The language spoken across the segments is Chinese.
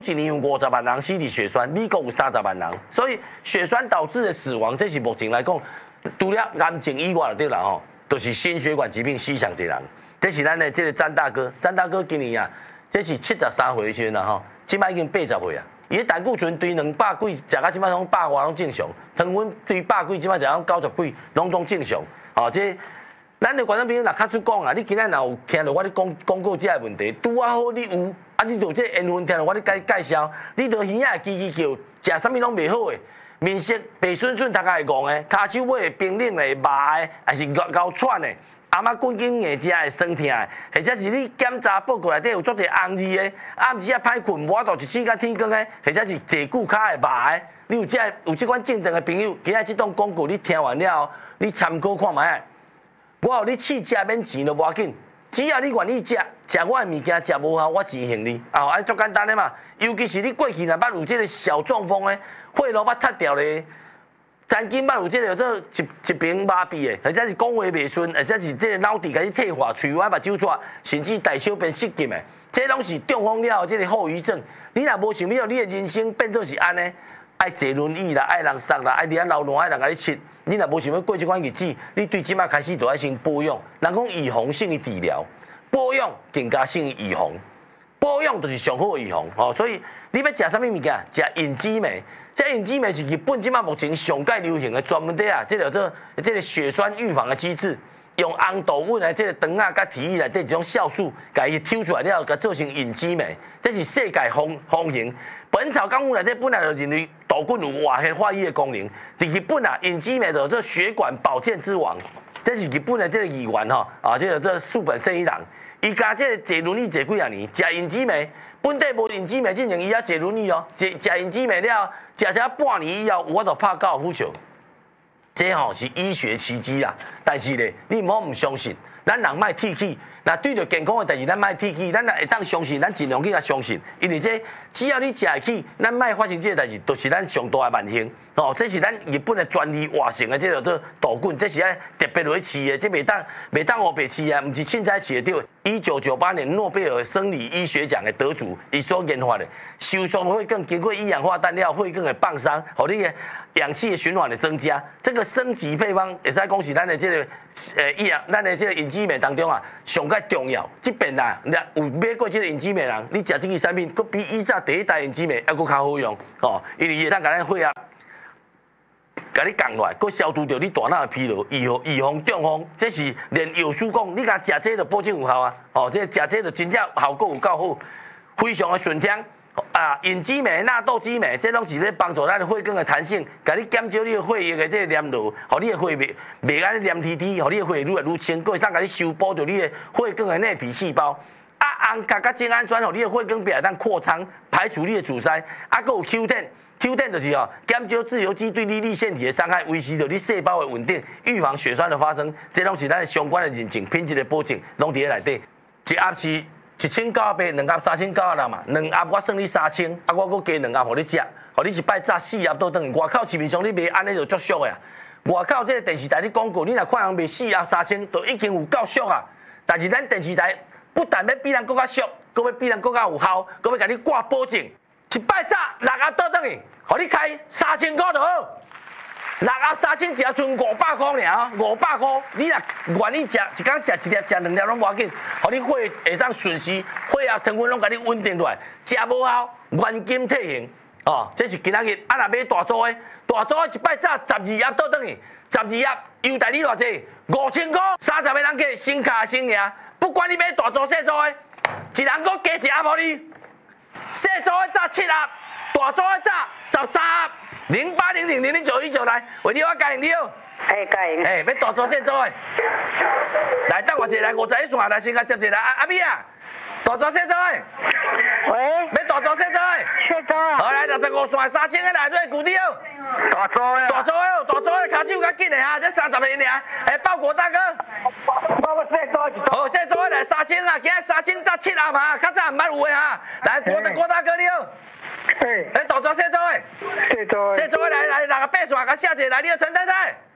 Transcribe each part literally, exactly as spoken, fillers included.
一年有五十万人死于血栓，美国有三十万人，所以血栓导致的死亡，这是目前来讲，除了癌症以外就对了吼，都、就是心血管疾病死上侪人。这是咱的这个詹大哥，詹大哥今年啊，这是七十三岁的时阵啊吼，即摆已经八十岁啊。伊的胆固醇对两百几，食到即摆拢百外拢正常，糖分对百几，即摆食到九十几，拢总正常。哦，这咱的观众朋友若较出讲啊，你今仔若有听到我咧讲讲过这个问题，拄啊好你有。啊！你着这缘分听到我咧介介绍，你着耳仔叽叽叫，食啥物拢袂好诶，面色白顺顺，头壳会戆诶，骹手尾会冰冷诶，麻诶，还是咬咬喘诶，阿妈滚紧硬食会酸痛诶，或者是你检查报告内底有足侪红字诶，暗时啊歹困，无度一醒到天光诶，或者是坐久骹会麻诶，你有这有这款症状诶朋友，今仔即档广告你听完了后，你参考看卖。我有你试食免钱都无要紧。只要你愿意食，食我的物件食无效，我钱还你。啊，安足简单的嘛。尤其是你过去若捌有这个小中风的，血路捌塌掉的，曾经捌有这个做一一边麻痹的，或者是讲话袂顺，或者是这个脑底开始退化，喙歪目睭蛇，甚至大小便失禁的，这拢是中风了后这个后遗症。你若无想要你的人生变做是安尼，爱坐轮椅啦，爱人杀啦，爱伫遐流汗，爱人甲你切。你若无想要过这款日子，你对即马开始就要先保养。人讲预防胜于治疗，保养更加胜于预防。保养就是上好的预防哦。所以你要食啥物物件？食银枝梅。这银枝梅是日本即马目前上界流行的专门的啊，这叫做这个血栓预防的机制。用红豆粉的这个糖啊，甲体液内底一种酵素，甲伊抽出来了，甲做成银枝梅，这是世界风风行。本草纲目内底本来就认为豆粉有化学化瘀的功能，伫日本啊，银枝梅就做血管保健之王，这是日本的这个议员吼，啊，这个这树本胜一郎，伊家这个坐轮椅坐几啊年，食银枝梅，本地无银枝梅进前伊也坐轮椅哦，食食银枝梅了，食食半年以后，有法度拍高尔夫球。这吼是医学奇迹啦，但是咧，你莫唔相信，咱人莫铁气。那对着健康的代志，咱莫铁气，咱若会当相信，咱尽量去甲相信，因为这只要你食会起，咱莫发生这个代志，都、就是咱上大的万幸。哦，这是咱日本的专利活成的，这叫做豆棍，这是爱特别落去饲的，这袂当袂当黑白饲啊，唔是凊彩饲的对。一九九八年诺贝尔生理医学奖的得主，伊所研发的收缩血管经过一氧化氮了，血管的放松，互你的氧气的循环的增加。这个升级配方会使讲是咱的这个呃一氧，咱的这个银枝梅当中啊，上介重要。这边啊，有买过这个银枝梅人，你食这个产品，佫比以早第一代银枝梅还佫较好用哦，因为伊会当甲咱血压。甲你降落来，佮消除掉你大脑的疲劳，预防预防中风，这是连药师讲，你甲食这就保证有效啊！哦，这食这就真正效果有够好，非常的顺听啊！银枝梅、纳豆枝梅，这拢是咧帮助咱的血管的弹性，甲你减少你的血液的这个黏度，互你的血袂袂安尼黏滴滴，互你的血愈来愈清，佮会当甲你修补掉你的血管的内皮细胞。啊，红甲甲精氨酸，互你的血管壁会当扩张，排除你的阻塞，啊，佮有 Q 十。Q 十就是哦，减少自由基对你粒腺体的伤害，维持着你细胞的稳定，预防血栓的发生。这拢是咱相关的认证、品质的保证，拢伫咧内底。一盒是一千九百八，两盒三千九百六嘛，两盒我算你三千，啊，我搁加两盒互你食，互你一摆炸四盒倒转去。外口市面上你卖安尼就足俗的啊！外口这个电视台你广告，你若看人卖四盒三千，都已经有够俗啊！但是咱电视台不但要比人更较俗，搁要比人更较有效，搁要甲你挂保证。一摆炸六盒倒转去，互你开三千块就好。六盒三千，只剩五百块尔，五百块。你若愿意食，一工食一粒，食两粒拢无要紧。互你血会当顺时，血压、糖分拢甲你稳定落来。食无效，原金退现。哦，这是今仔日啊！若买大组的，大组的一摆炸十二盒倒转去，十二盒优待你偌济？五千块，三十个人计，先卡先赢。不管你买大组、小组的，一人搁加一盒互你。小组的炸七盒，大组的炸十三盒，零八零零零零九一九来，为你我加赢了。 哎，加赢。 哎，要大组小组的，来等我一下，来五十一线，来先甲接一下。阿阿咪啊，大组小组的。 喂。 要大组小组的。 小组啊。 好来，六十五线三千个来对，固定。 大组的。 大组的，大组的，卡手较紧的哈，这三十个尔。哎，报国大哥。 我我小组一组。 好，小组的来三千啊，今日三千炸七盒嘛，较早唔捌有的哈。来，国国大哥你好。 哎。 哎，大组小组的。 小组的。 小组的来来，六十八线甲写一下，来，你好陈太太。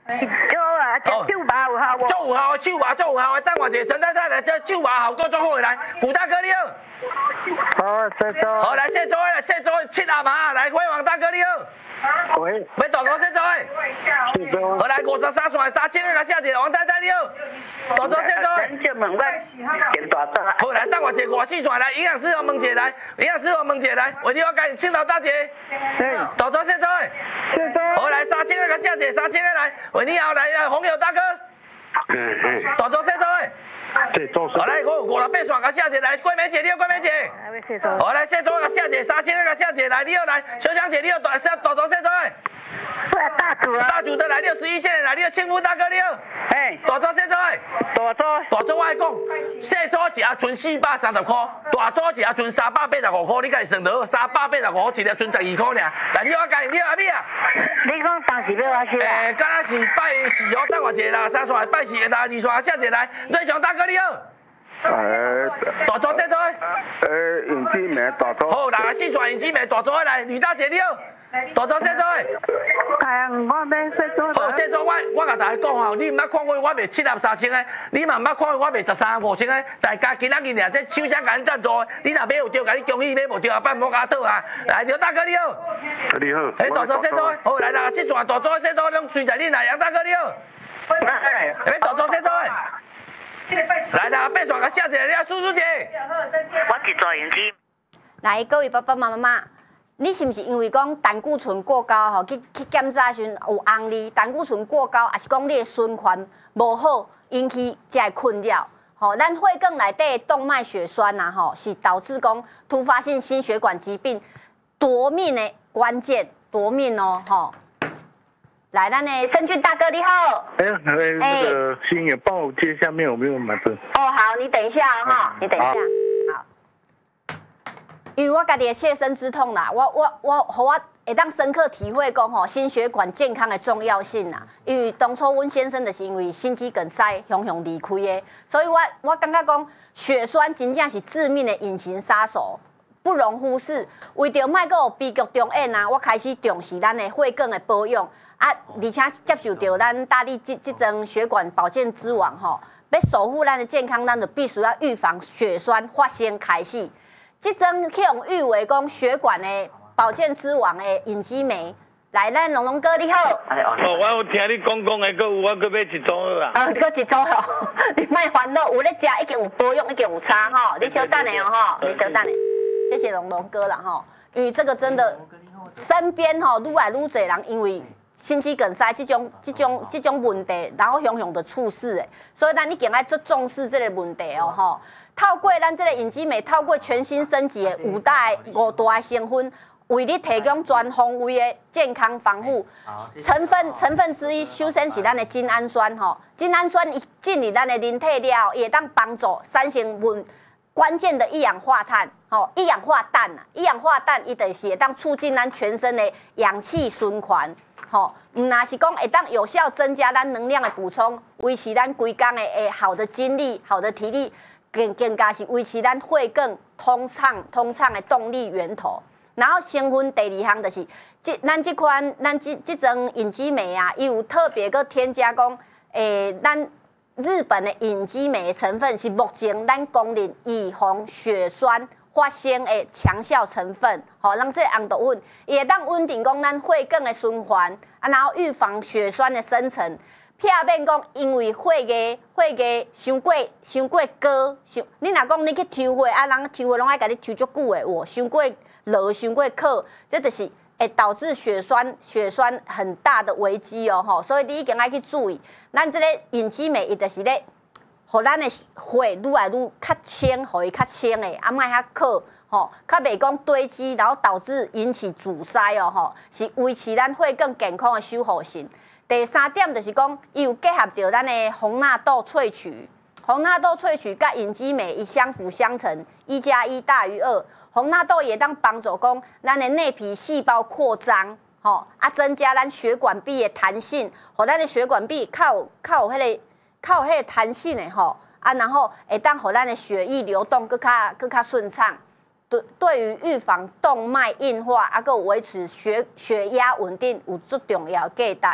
有啊，这酒麻有效无？ 足有效的手麻，足有效的。等我一下，陈太太来，这手麻效果足好的来。古大哥你好。 好，谢谢。 好，来谢周来，谢周七阿妈来，辉煌大哥你好。 喂。 要大哥谢周诶。 谢谢。 好来，五十三线三千个下姐，王太太你好。大周谢周诶。 真正问我点大大。 好来，等我一下五四线来，营养师我问一下来，营养师我问一下来，为你我介青岛大姐。 嗯。 大周谢周诶。 谢谢。 好来，三千个下姐，三千个来，为你好来，红友大哥。 嗯嗯。 大周谢周诶。 这做事。 好来，我五十八线个下姐来，桂梅姐你好，桂梅姐。好来，谢周个下姐，三千个下姐来，你好来，小香姐你好，大大大周谢周诶。 大主啊！ 大主的来，你好十一线的来，你好庆福大哥你好。 哎， 大周谢周诶。 大周。 大周我爱讲，小周一盒存四百三十块，大周一盒存三百八十五块，你家己算得三百八十五一粒存十二块尔。来，你好介，你好阿美啊。 你讲当时要我去啊？ 诶，敢若是拜四哦，等我一下啦，三线拜四的啦，二线下一个来，瑞祥大哥你好。 呃， 大周谢周诶。 呃，尹志明大周。 好，六十四线尹志明大周的来，吕大姐你好。大周谢周诶。 哎呀，我要谢周。 好，谢周我我甲大家讲吼，你毋捌看过我卖七盒三千的，你嘛毋捌看过我卖十三五千的，大家今仔日俩这厂商甲咱赞助，你若买有着，甲你恭喜；买无着，后摆唔好甲我讨啊。来，刘大哥你好。 你好。 诶，大周谢周诶。好，来六十七线大周谢周拢随在你来，杨大哥你好。诶，大周谢周诶。来啦，八线甲下一个，你啊，叔叔姐。 我是做营机。 来，各位爸爸妈妈，你是毋是因为讲胆固醇过高吼，去去检查时阵有红利？胆固醇过高，还是讲你的循环无好，引起这个困扰？吼，咱血管内底动脉血栓呐，吼，是导致讲突发性心血管疾病夺命的关键，夺命哦，吼。来，咱的盛俊大哥你好。 哎，哎，那个新也帮我接下面有没有满分？ 哦，好，你等一下哈，你等一下，好。因为我家己的切身之痛啦，我我我，互我会当深刻体会讲吼，心血管健康的重要性啦。因为当初阮先生就是因为心肌梗塞雄雄离开的，所以我我感觉讲血栓真正是致命的隐形杀手，不容忽视。为着莫阁有悲剧重演啊，我开始重视咱的血管的保养。啊，而且接受到咱大力这这种血管保健之王吼，要守护咱的健康，咱就必须要预防血栓发生开始。这种去用誉为讲血管的保健之王的尹基梅，来，咱龙龙哥你好。 哦，我有听你讲讲的，搁有我搁买一组好啊。 啊，搁一组吼，你莫烦恼，有咧食已经有保养，已经有差吼，你稍等下哦吼，你稍等下。谢谢龙龙哥啦吼，因为这个真的身边吼愈来愈多人因为心肌梗塞这种、这种、这种问题，然后雄雄的猝死诶，所以咱一定要做重视这个问题哦吼。透过咱这个尹基美，透过全新升级的五大五大成分，为你提供全方位的健康防护。成分成分之一，首先是咱的精氨酸吼，精氨酸一进入咱的人体了，也当帮助产生温。关键的一氧化碳，吼，一氧化氮啊，一氧化氮伊就是会当促进咱全身的氧气循环，吼，唔那是讲会当有效增加咱能量的补充，维持咱规工的诶好的精力、好的体力，更更加是维持咱血管通畅、通畅的动力源头。然后成分第二项就是，这咱这款咱这这种隐基酶啊，伊有特别个添加讲，诶，咱。日本的隐基酶成分是目前咱公认预防血栓发生的强效成分，吼，让这红豆粉也当稳定讲咱血管的循环，啊，然后预防血栓的生成。避免讲因为血液血液伤过伤过高，伤你若讲你去抽血，啊，人抽血拢爱甲你抽足久的，哇，伤过热伤过渴，这就是会导致血栓血栓很大的危机哦，吼，所以你一定爱去注意。咱这个隐基酶，伊就是咧，互咱的血愈来愈较清，互伊较清的，啊，莫遐渴，吼，较袂讲堆积，然后导致引起阻塞哦，吼，是维持咱血管健康的守护性。第三点就是讲，伊有结合着咱的红纳豆萃取，红纳豆萃取甲隐基酶伊相辅相成，一加一大于二。红纳豆也当帮助讲咱的内皮细胞扩张。吼，啊，增加咱血管壁的弹性，互咱的血管壁较有较有迄个较有迄个弹性的吼，啊，然后会当互咱的血液流动更较更较顺畅。对，对于预防动脉硬化，啊，个维持血血压稳定有最重要的价值。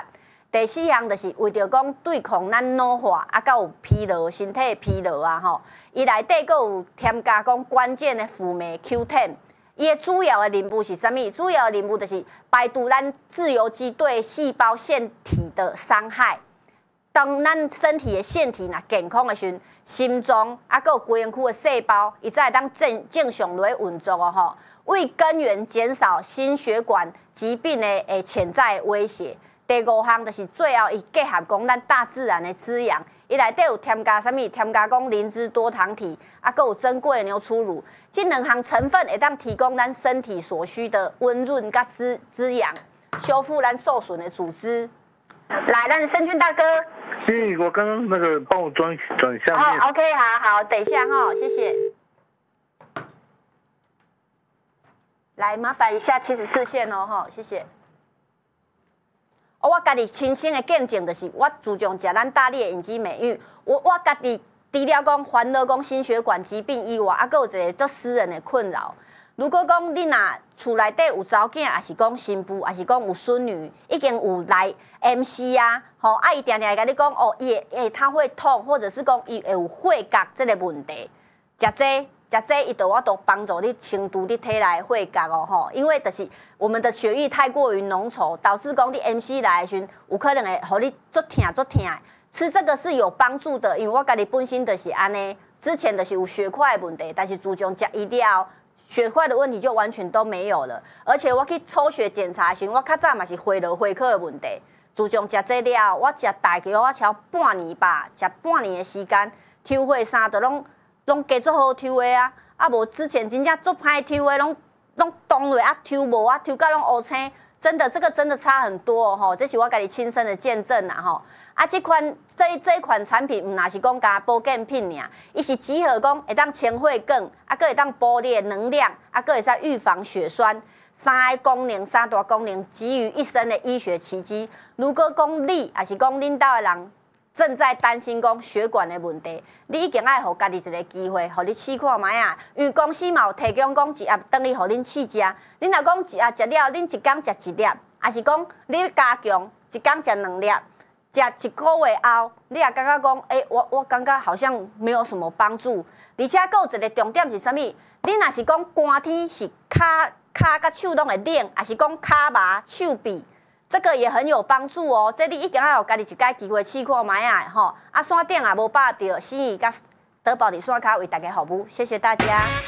第四项就是为着讲对抗咱老化，啊，甲有疲劳、身体疲劳啊吼。伊内底佫有添加讲关键的辅酶 Q 十。伊的主要的任务是啥物？主要的任务就是排除咱自由基对细胞腺体的伤害。当咱身体的腺体若健康的时阵，心脏啊，佮有规身躯的细胞，伊才会当正正常落去运作哦吼。为根源减少心血管疾病的诶潜在威胁。第五项就是最后伊结合讲咱大自然的滋养，伊内底有添加啥物？添加讲灵芝多糖体，啊，佮有珍贵的牛初乳，这两项成分会当提供咱身体所需的温润甲滋滋养，修复咱受损的组织。来，咱盛俊大哥。 因为我刚刚那个帮我转转下面。 哦 ，OK， 好好，等一下哈，谢谢。来，麻烦一下七十四线哦，哈，谢谢。哦，我家己亲身的见证就是，我自从食咱大力的隐肌美玉，我我家己除了讲烦恼讲心血管疾病以外，啊，还有一个做私人的困扰。如果讲你若厝内底有查某囝，还是讲新妇，还是讲有孙女，已经有来 M C 啊，吼，啊，伊定定会甲你讲，哦，伊会诶，他会痛，或者是讲伊会有血角这个问题，食这。食这伊就我都帮助你清除你体内血角哦吼，因为就是我们的血液太过于浓稠，导致讲你 M C 来的时阵，有可能会互你足痛足痛。吃这个是有帮助的，因为我家己本身就是安尼，之前就是有血块的问题，但是自从食伊了，血块的问题就完全都没有了。而且我去抽血检查的时候，我较早嘛是血流血科的问题，自从食这了，我食大概我超半年吧，食半年的时间，抽血啥都拢。拢加足好抽的啊！啊无之前真正足歹抽的，拢拢动落啊抽无啊，抽到拢乌青，真的这个真的差很多吼、哦，这是我家己亲身的见证啦吼。啊，这款这这一款产品，唔若是讲加保健品尔，伊是集合讲会当清血管，啊，佮会当补你的能量，啊，佮会使预防血栓，三个功能三大功能集于一身的医学奇迹。如果讲你，还是讲恁兜的人。正在担心讲血管的问题，你已经爱互家己一个机会，互你试看卖啊。因为公司嘛有提供讲一盒等于互恁试食。恁若讲一盒食了，恁一工食一粒，还是讲你加强一工食两粒，食一个月后，你也感觉讲，诶、欸，我我感觉好像没有什么帮助。而且还有一个重点是啥物？你若是讲寒天是骹骹甲手拢会冷，还是讲骹麻手臂？这个也很有帮助哦，这你一定要有家己一摆机会试看卖啊吼！啊，线顶也无霸着，心仪甲德宝伫线卡为大家服务，谢谢大家。